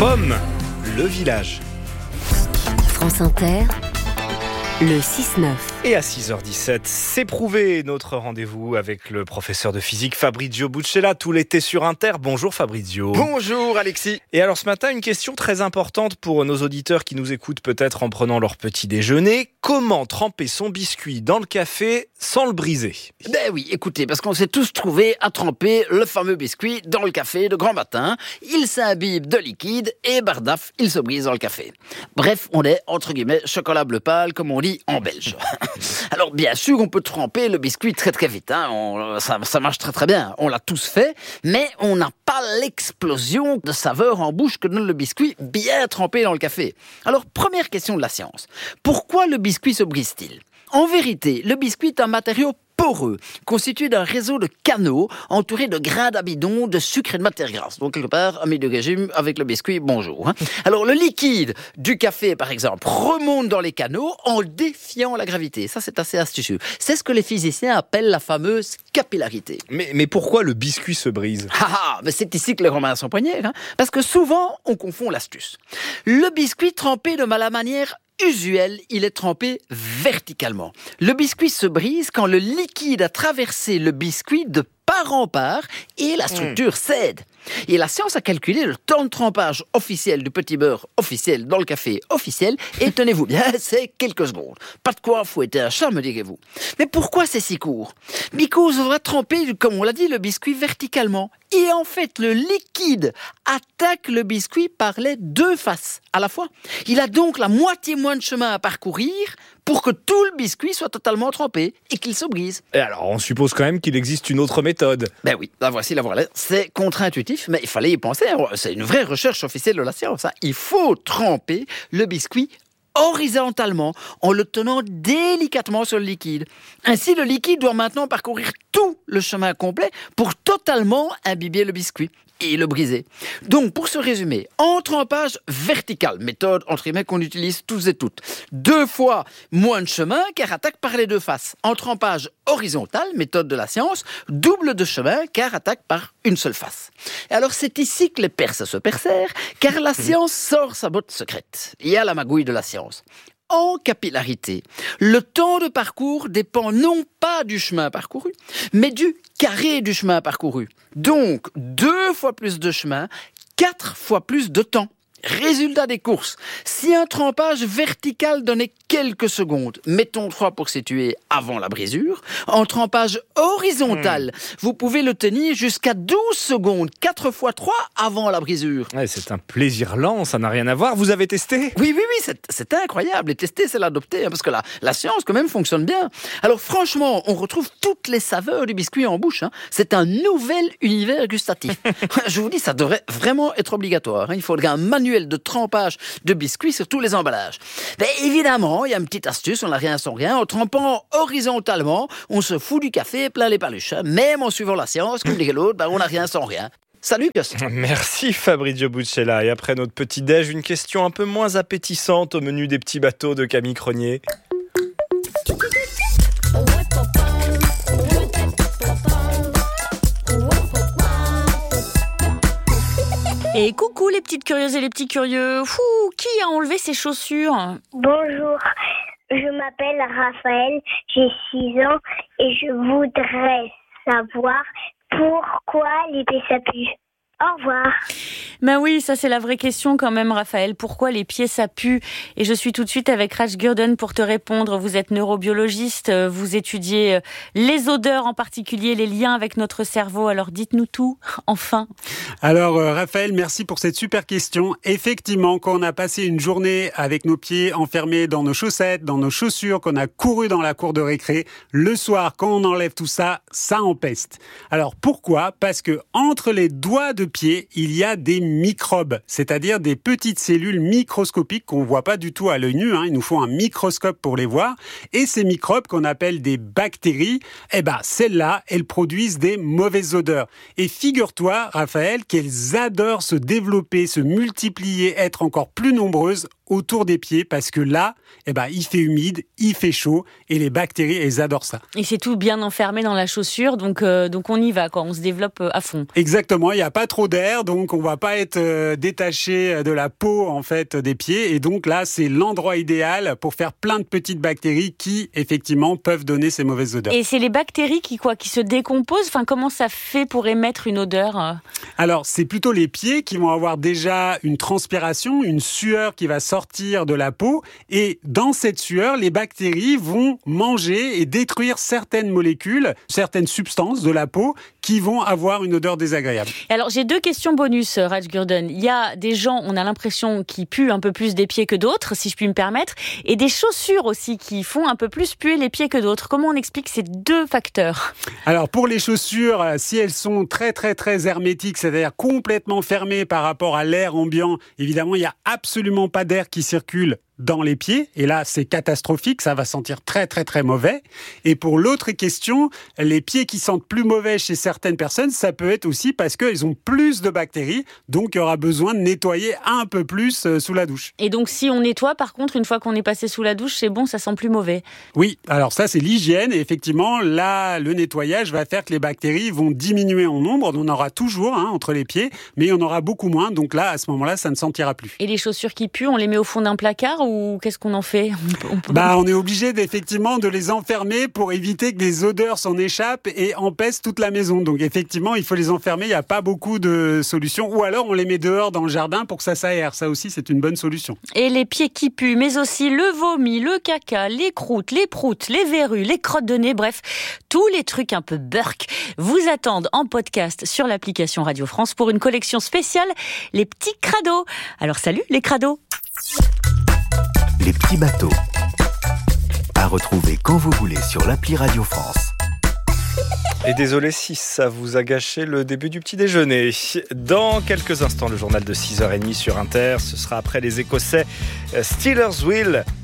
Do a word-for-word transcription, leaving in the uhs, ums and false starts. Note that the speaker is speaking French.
Pomme, le village. France Inter, le six neuf. Et à six heures dix-sept, c'est prouvé, notre rendez-vous avec le professeur de physique Fabrizio Buccella, tout l'été sur Inter. Bonjour Fabrizio. Bonjour Alexis. Et alors ce matin, une question très importante pour nos auditeurs qui nous écoutent peut-être en prenant leur petit déjeuner. Comment tremper son biscuit dans le café sans le briser ? Ben oui, écoutez, parce qu'on s'est tous trouvés à tremper le fameux biscuit dans le café de grand matin. Il s'imbibe de liquide et bardaf, il se brise dans le café. Bref, on est, entre guillemets, chocolat bleu pâle, comme on dit en belge. Alors bien sûr, on peut tremper le biscuit très très vite, hein. on, ça, ça marche très très bien, on l'a tous fait, mais on n'a pas l'explosion de saveur en bouche que donne le biscuit bien trempé dans le café. Alors première question de la science, pourquoi le biscuit se brise-t-il ? En vérité, le biscuit est un matériau poreux, constitué d'un réseau de canaux entouré de grains d'amidon, de sucre et de matière grasse. Donc quelque part, ami de régime avec le biscuit, bonjour. Hein. Alors le liquide du café, par exemple, remonte dans les canaux en défiant la gravité. Ça, c'est assez astucieux. C'est ce que les physiciens appellent la fameuse capillarité. Mais, mais pourquoi le biscuit se brise ? Ah ah, mais c'est ici que les Romains sont poignés, hein, parce que souvent, on confond l'astuce. Le biscuit trempé de la manière usuel, il est trempé verticalement. Le biscuit se brise quand le liquide a traversé le biscuit de part en part et la structure cède. Et la science a calculé le temps de trempage officiel du petit beurre officiel dans le café officiel et tenez-vous bien, c'est quelques secondes. Pas de quoi fouetter un chat, me direz-vous. Mais pourquoi c'est si court ? Because on va tremper, comme on l'a dit, le biscuit verticalement. Et en fait, le liquide attaque le biscuit par les deux faces à la fois. Il a donc la moitié moins de chemin à parcourir pour que tout le biscuit soit totalement trempé et qu'il se brise. Et alors, on suppose quand même qu'il existe une autre méthode. Ben oui, la voici, la voilà. C'est contre-intuitif, mais il fallait y penser. C'est une vraie recherche officielle de la science. Hein. Il faut tremper le biscuit horizontalement, en le tenant délicatement sur le liquide. Ainsi, le liquide doit maintenant parcourir tout le chemin complet pour totalement imbiber le biscuit et le briser. Donc, pour se résumer, en trempage vertical, méthode entre guillemets qu'on utilise tous et toutes, deux fois moins de chemin car attaque par les deux faces. En trempage horizontal, méthode de la science, double de chemin car attaque par une seule face. Et alors, c'est ici que les Perses se percèrent, car la science sort sa botte secrète. Il y a la magouille de la science. En capillarité, le temps de parcours dépend non pas du chemin parcouru, mais du carré du chemin parcouru. Donc, deux fois plus de chemin, quatre fois plus de temps. Résultat des courses, si un trempage vertical donnait quelques secondes, mettons trois pour situer avant la brisure, en trempage horizontal, mmh. vous pouvez le tenir jusqu'à douze secondes, quatre fois trois avant la brisure. Ouais, c'est un plaisir lent, ça n'a rien à voir. Vous avez testé ? Oui, oui, oui, c'est, c'est incroyable. Et tester, c'est l'adopter, hein, parce que la, la science, quand même, fonctionne bien. Alors, franchement, on retrouve toutes les saveurs du biscuit en bouche. Hein. C'est un nouvel univers gustatif. Je vous dis, ça devrait vraiment être obligatoire. Hein. Il faudrait un manuel de trempage de biscuits sur tous les emballages. Mais évidemment, il y a une petite astuce, on n'a rien sans rien. En trempant horizontalement, on se fout du café plein les paluches. Hein. Même en suivant la science, comme dirait l'autre, ben, on n'a rien sans rien. Salut, Gus. Merci Fabrizio Buccella. Et après notre petit déj, une question un peu moins appétissante au menu des petits bateaux de Camille Cronier. Et coucou les petites curieuses et les petits curieux. Fou, qui a enlevé ses chaussures ? Bonjour, je m'appelle Raphaël, j'ai six ans et je voudrais savoir pourquoi les pieds ça pue. Au revoir. Ben oui, ça c'est la vraie question quand même, Raphaël. Pourquoi les pieds ça pue ? Et je suis tout de suite avec Raj Gurden pour te répondre. Vous êtes neurobiologiste, vous étudiez les odeurs, en particulier les liens avec notre cerveau. Alors dites-nous tout, enfin. Alors euh, Raphaël, merci pour cette super question. Effectivement, quand on a passé une journée avec nos pieds enfermés dans nos chaussettes, dans nos chaussures, qu'on a couru dans la cour de récré, le soir, quand on enlève tout ça, ça empeste. Alors pourquoi ? Parce que entre les doigts de pied, il y a des microbes, c'est-à-dire des petites cellules microscopiques qu'on voit pas du tout à l'œil nu, hein. Il nous faut un microscope pour les voir. Et ces microbes qu'on appelle des bactéries, eh ben, celles-là, elles produisent des mauvaises odeurs. Et figure-toi, Raphaël, qu'elles adorent se développer, se multiplier, être encore plus nombreuses autour des pieds parce que là, eh ben, il fait humide, il fait chaud et les bactéries, elles adorent ça. Et c'est tout bien enfermé dans la chaussure, donc, euh, donc on y va, quoi. On se développe à fond. Exactement, il n'y a pas trop d'air, donc on va pas être euh, détaché de la peau en fait des pieds. Et donc là, c'est l'endroit idéal pour faire plein de petites bactéries qui, effectivement, peuvent donner ces mauvaises odeurs. Et c'est les bactéries qui, quoi, qui se décomposent. Enfin, comment ça fait pour émettre une odeur ? Alors, c'est plutôt les pieds qui vont avoir déjà une transpiration, une sueur qui va sortir de la peau. Et dans cette sueur, les bactéries vont manger et détruire certaines molécules, certaines substances de la peau qui vont avoir une odeur désagréable. Alors, j'ai deux questions bonus, Raj Gurdon. Il y a des gens, on a l'impression, qui puent un peu plus des pieds que d'autres, si je puis me permettre, et des chaussures aussi qui font un peu plus puer les pieds que d'autres. Comment on explique ces deux facteurs ? Alors, pour les chaussures, si elles sont très, très, très hermétiques, c'est-à-dire complètement fermées par rapport à l'air ambiant, évidemment, il n'y a absolument pas d'air qui circule dans les pieds, et là c'est catastrophique, ça va sentir très très très mauvais. Et pour l'autre question, les pieds qui sentent plus mauvais chez certaines personnes, ça peut être aussi parce qu'ils ont plus de bactéries, donc il y aura besoin de nettoyer un peu plus sous la douche. Et donc si on nettoie, par contre, une fois qu'on est passé sous la douche, c'est bon, ça sent plus mauvais. Oui, alors ça c'est l'hygiène, et effectivement là le nettoyage va faire que les bactéries vont diminuer en nombre, on en aura toujours hein, entre les pieds, mais on en aura beaucoup moins, donc là à ce moment-là ça ne sentira plus. Et les chaussures qui puent, on les met au fond d'un placard ou qu'est-ce qu'on en fait ? on peut... Bah, on est obligé d'effectivement de les enfermer pour éviter que les odeurs s'en échappent et empêchent toute la maison. Donc effectivement, il faut les enfermer. Il n'y a pas beaucoup de solutions. Ou alors, on les met dehors dans le jardin pour que ça s'aère. Ça aussi, c'est une bonne solution. Et les pieds qui puent, mais aussi le vomi, le caca, les croûtes, les proutes, les verrues, les crottes de nez, bref, tous les trucs un peu burk vous attendent en podcast sur l'application Radio France pour une collection spéciale, les petits crados. Alors salut les crados. Les petits bateaux. À retrouver quand vous voulez sur l'appli Radio France. Et désolé si ça vous a gâché le début du petit déjeuner. Dans quelques instants, le journal de six heures trente sur Inter. Ce sera après les Écossais Steelers Wheel.